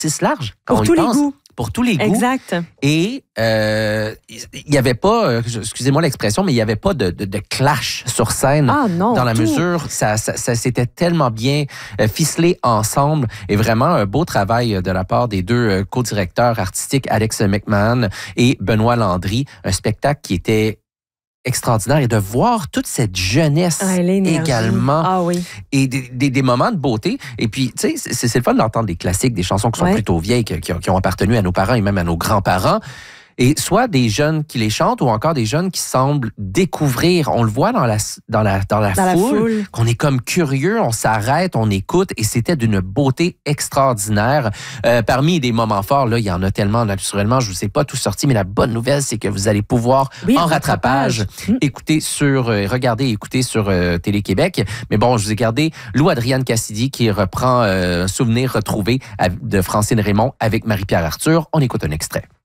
tisse large. Pour tous les goûts. Pour tous les goûts. Exact. Et il n'y avait pas, excusez-moi l'expression, mais il n'y avait pas de clash sur scène. Ah non, dans la mesure, ça s'était tellement bien ficelé ensemble. Et vraiment, un beau travail de la part des deux co-directeurs artistiques, Alex McMahon et Benoît Landry. Un spectacle qui était extraordinaire, et de voir toute cette jeunesse également. Ah oui. Et des moments de beauté. Et puis, tu sais, c'est le fun d'entendre des classiques, des chansons qui sont plutôt vieilles, qui ont appartenu à nos parents et même à nos grands-parents. Et soit des jeunes qui les chantent ou encore des jeunes qui semblent découvrir. On le voit dans la foule, qu'on est comme curieux, on s'arrête, on écoute, et c'était d'une beauté extraordinaire. Parmi des moments forts, là, il y en a tellement, naturellement, je ne vous ai pas tout sorti, mais la bonne nouvelle, c'est que vous allez pouvoir, en rattrapage, regarder et écouter sur Télé-Québec. Mais bon, je vous ai gardé Lou-Adrienne Cassidy qui reprend un souvenir retrouvé de Francine Raymond avec Marie-Pierre Arthur. On écoute un extrait.